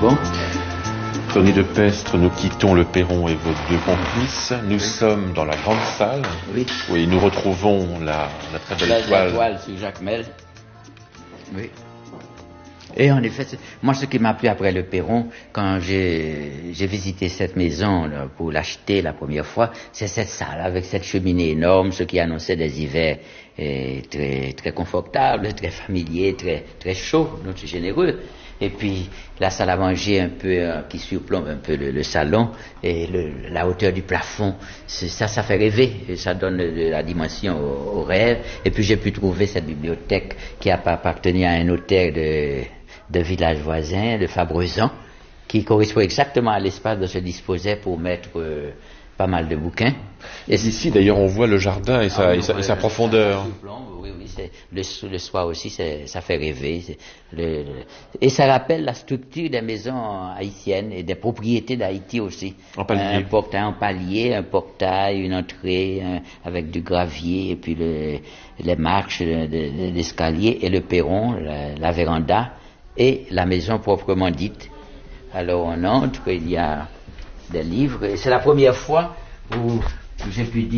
Bon. René de Pestre, nous quittons le perron et vos deux complices. Nous sommes dans la grande salle. Oui. Oui, nous retrouvons la très belle La toile sur Jacques Mel. Oui. Et en effet, moi, ce qui m'a plu après le perron, quand j'ai visité cette maison là, pour l'acheter la première fois, c'est cette salle avec cette cheminée énorme, ce qui annonçait des hivers très, très confortables, très familiers, très, très chauds, donc généreux. Et puis la salle à manger un peu qui surplombe un peu le salon et la hauteur du plafond, ça fait rêver, et ça donne de la dimension au rêve. Et puis j'ai pu trouver cette bibliothèque qui appartenait à un auteur de village voisin, de Fabrezan, qui correspond exactement à l'espace dont se disposait pour mettre pas mal de bouquins. Et ici, d'ailleurs, on voit le jardin et sa profondeur. Oui, le soir aussi, ça fait rêver. Et ça rappelle la structure des maisons haïtiennes et des propriétés d'Haïti aussi. En palier. Un portail en palier, un portail, une entrée avec du gravier, et puis les marches d'escalier et le perron, la véranda et la maison proprement dite. Alors on entre, il y a des livres, et c'est la première fois où j'ai pu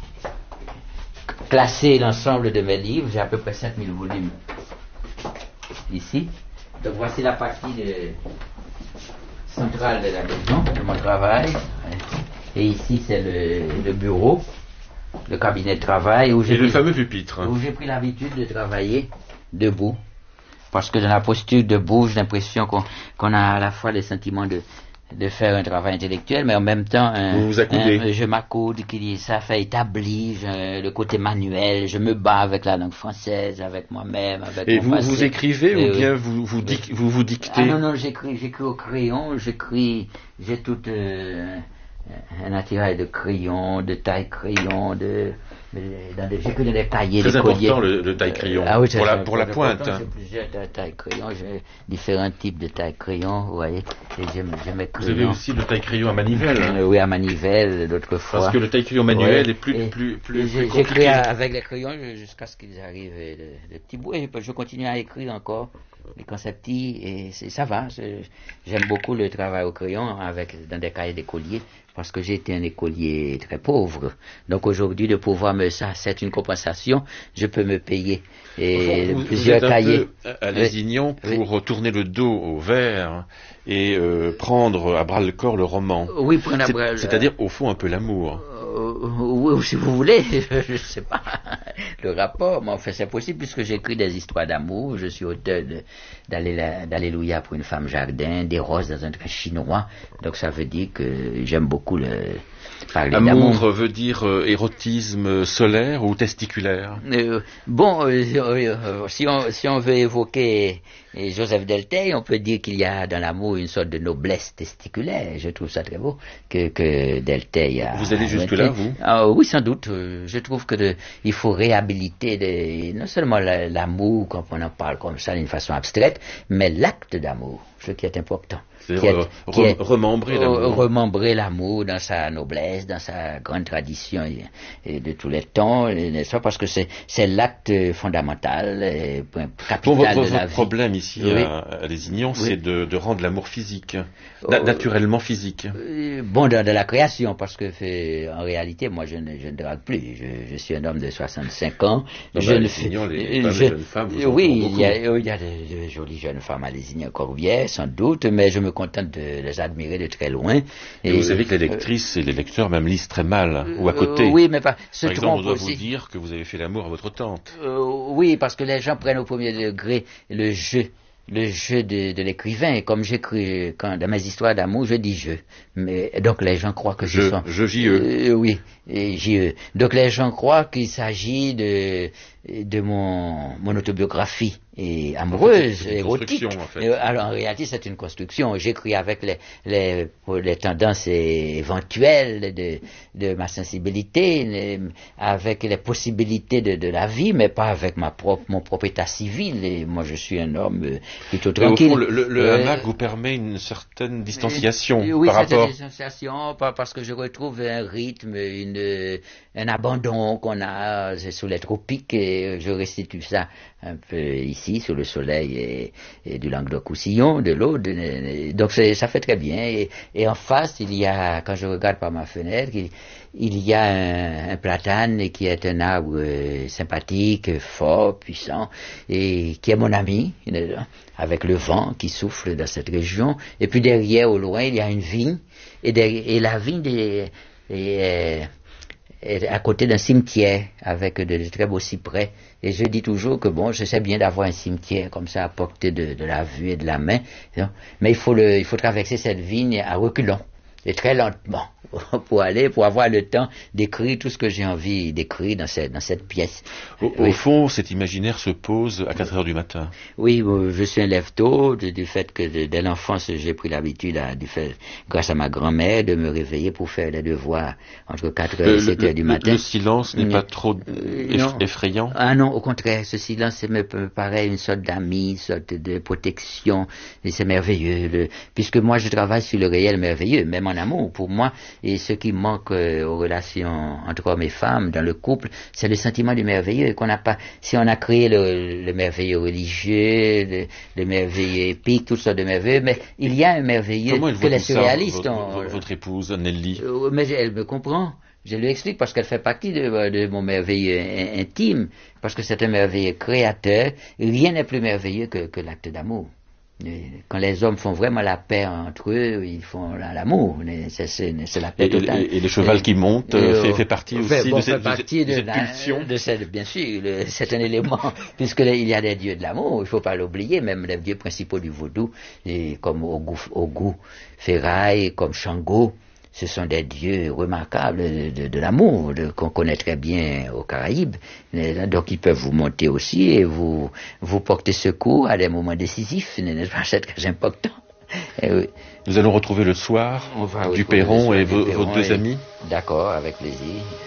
classer l'ensemble de mes livres. J'ai à peu près 7000 volumes ici. Donc voici la partie centrale de la maison, de mon travail. Et ici c'est le bureau, le cabinet de travail. Le fameux pupitre. Où j'ai pris l'habitude de travailler debout. Parce que dans la posture debout, j'ai l'impression qu'on a à la fois le sentiment de faire un travail intellectuel, mais en même temps, je m'accoude, ça fait établi, le côté manuel, je me bats avec la langue française, avec moi-même, avec et mon passé. Vous écrivez ou bien vous dictez? Ah non, j'écris au crayon, j'ai tout un attirail de crayon, de taille crayon, j'écris dans des cahiers, très des colliers. important le taille crayon, ah oui, pour la pointe. J'ai plusieurs tailles crayon, j'ai différents types de taille crayon, vous voyez. Et j'aime vous avez aussi le taille crayon à manivelle. Oui, à manivelle, d'autres fois. Parce que le taille crayon manuel est plus compliqué. J'écris avec les crayons jusqu'à ce qu'ils arrivent de petits bouts, et je continue à écrire encore les concepts, et ça va. J'aime beaucoup le travail au crayon dans des cahiers d'écoliers, parce que j'ai été un écolier très pauvre. Donc aujourd'hui, de pouvoir ça, c'est une compensation. Je peux me payer plusieurs cahiers. Peu à Lézignan pour tourner le dos au vers et prendre à bras le corps le roman. Oui, prendre à bras. C'est-à-dire au fond un peu l'amour. Oui, si vous voulez, je ne sais pas le rapport, mais enfin c'est possible puisque j'écris des histoires d'amour. Je suis auteur d'Alléluia pour une femme jardin, des roses dans un train chinois. Donc ça veut dire que j'aime beaucoup parler d'amour. Amour veut dire érotisme solaire ou testiculaire? Si on veut évoquer Joseph Delteil, on peut dire qu'il y a dans l'amour une sorte de noblesse testiculaire. Je trouve ça très beau que Delteil a. Vous allez jusque là, vous? Oui, sans doute. Je trouve que il faut réhabiliter non seulement l'amour, quand on en parle comme ça d'une façon abstraite, mais l'acte d'amour, ce qui est important. Remembrer l'amour dans sa noblesse, dans sa grande tradition et de tous les temps, n'est-ce pas, parce que c'est l'acte fondamental, capital de la vie. Votre problème ici à Lézignan, c'est de rendre l'amour physique, naturellement physique. Dans la création, parce que en réalité, moi je ne drague plus. Je suis un homme de 65 ans. Les jeunes femmes, il y a de jolies jeunes femmes à Lézignan, Corbière, sans doute, mais je me contente de les admirer de très loin. Et vous savez que les lectrices et les lecteurs même lisent très mal, ou à côté. Oui, mais par exemple, on doit vous dire que vous avez fait l'amour à votre tante. Oui, parce que les gens prennent au premier degré le jeu de l'écrivain. Et comme j'écris dans mes histoires d'amour, je dis je. Mais donc les gens croient que oui, J-E. Donc les gens croient qu'il s'agit de mon autobiographie amoureuse, érotique. En fait. Alors en réalité, c'est une construction. J'écris avec les tendances éventuelles de ma sensibilité, avec les possibilités de la vie, mais pas avec mon propre état civil. Et moi, je suis un homme plutôt tranquille. Au fond, le hamac vous permet une certaine distanciation oui, par rapport. Oui, cette distanciation, parce que je retrouve un rythme, un abandon qu'on a sous les tropiques, et je restitue ça un peu ici, sous le soleil et du Languedoc-Roussillon, de l'eau. Donc ça fait très bien. Et en face, il y a, quand je regarde par ma fenêtre, il y a un platane qui est un arbre sympathique, fort, puissant, et qui est mon ami, avec le vent qui souffle dans cette région. Et puis derrière, au loin, il y a une vigne, et la vigne est à côté d'un cimetière avec de très beaux cyprès. Et je dis toujours que bon, je sais bien d'avoir un cimetière comme ça à portée de la vue et de la main, mais il faut traverser cette vigne à reculons et très lentement pour avoir le temps d'écrire tout ce que j'ai envie d'écrire dans cette pièce. Au fond, cet imaginaire se pose à 4 heures du matin. Oui, je suis un lève-tôt, du fait que dès l'enfance, j'ai pris l'habitude, grâce à ma grand-mère, de me réveiller pour faire les devoirs entre 4 heures et 7 heures du matin. Le silence n'est pas trop effrayant? Ah non, au contraire, ce silence me paraît une sorte d'amis, une sorte de protection, et c'est merveilleux, puisque moi je travaille sur le réel merveilleux, même en amour, pour moi. Et ce qui manque aux relations entre hommes et femmes dans le couple, c'est le sentiment du merveilleux qu'on n'a pas. Si on a créé le merveilleux religieux, le merveilleux épique, toutes sortes de merveilleux, mais il y a un merveilleux que les surréalistes ont. Votre épouse, Nelly? Mais elle me comprend. Je lui explique parce qu'elle fait partie de mon merveilleux intime, parce que c'est un merveilleux créateur. Rien n'est plus merveilleux que l'acte d'amour. Quand les hommes font vraiment la paix entre eux, ils font l'amour, c'est la paix totale. Et le cheval qui monte fait partie aussi de cette pulsion. Bien sûr, c'est un élément, puisqu'il y a des dieux de l'amour, il ne faut pas l'oublier, même les dieux principaux du vaudou, comme Ogu Ferraille, comme Shango. Ce sont des dieux remarquables de l'amour, qu'on connaît très bien aux Caraïbes. Donc ils peuvent vous monter aussi et vous porter secours à des moments décisifs, n'est-ce pas? C'est très important. Oui. Nous allons retrouver le soir du Perron et vos deux amis. D'accord, avec plaisir.